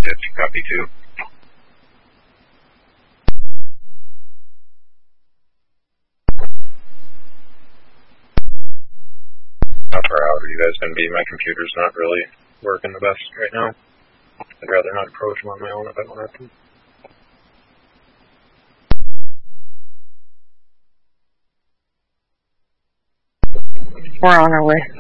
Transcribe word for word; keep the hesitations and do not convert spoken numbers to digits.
Yes, copy two. Not for however you guys can be. My computer's not really working the best right now. I'd rather not approach them on my own if I don't have to. We're on our way.